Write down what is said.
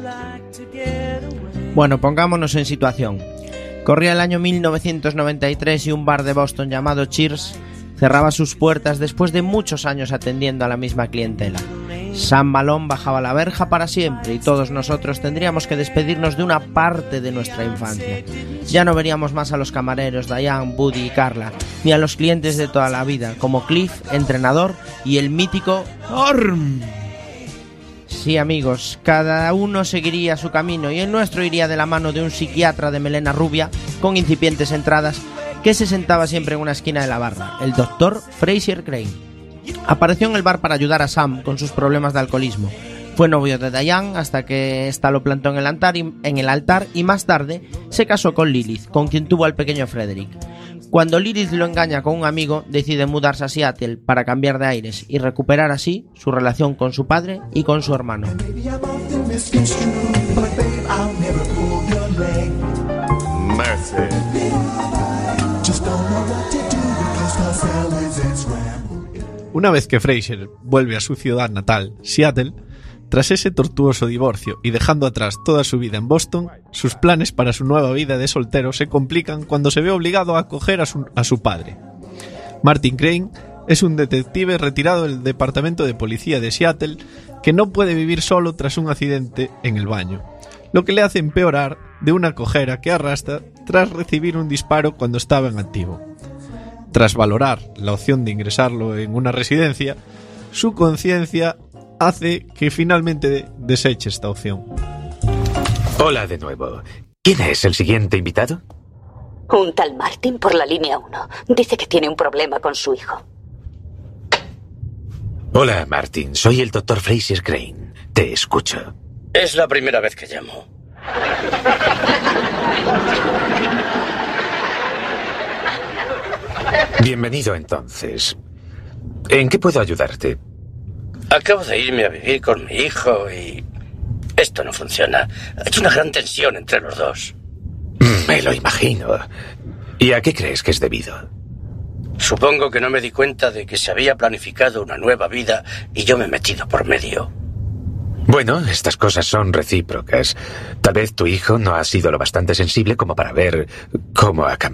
Bueno, pongámonos en situación. Corría el año 1993 y un bar de Boston llamado Cheers cerraba sus puertas después de muchos años atendiendo a la misma clientela. Sam Malone bajaba la verja para siempre y todos nosotros tendríamos que despedirnos de una parte de nuestra infancia. Ya no veríamos más a los camareros Diane, Buddy y Carla, ni a los clientes de toda la vida, como Cliff, entrenador, y el mítico Orm. Sí, amigos, cada uno seguiría su camino y el nuestro iría de la mano de un psiquiatra de melena rubia con incipientes entradas que se sentaba siempre en una esquina de la barra, el Dr. Frasier Crane. Apareció en el bar para ayudar a Sam con sus problemas de alcoholismo. Fue novio de Diane hasta que ésta lo plantó en el altar y más tarde se casó con Lilith, con quien tuvo al pequeño Frederick. Cuando Lilith lo engaña con un amigo, decide mudarse a Seattle para cambiar de aires y recuperar así su relación con su padre y con su hermano. Una vez que Frasier vuelve a su ciudad natal, Seattle, tras ese tortuoso divorcio y dejando atrás toda su vida en Boston, sus planes para su nueva vida de soltero se complican cuando se ve obligado a acoger a su padre. Martin Crane es un detective retirado del departamento de policía de Seattle que no puede vivir solo tras un accidente en el baño, lo que le hace empeorar de una cojera que arrastra tras recibir un disparo cuando estaba en activo. Tras valorar la opción de ingresarlo en una residencia, su conciencia hace que finalmente deseche esta opción. Hola de nuevo. ¿Quién es el siguiente invitado? Un tal Martin por la línea 1. Dice que tiene un problema con su hijo. Hola, Martin. Soy el Dr. Frasier Crane. Te escucho. Es la primera vez que llamo. Bienvenido, entonces. ¿En qué puedo ayudarte? Acabo de irme a vivir con mi hijo y esto no funciona. Hay una gran tensión entre los dos. Me lo imagino. ¿Y a qué crees que es debido? Supongo que no me di cuenta de que se había planificado una nueva vida y yo me he metido por medio. Bueno, estas cosas son recíprocas. Tal vez tu hijo no ha sido lo bastante sensible como para ver cómo ha cambiado.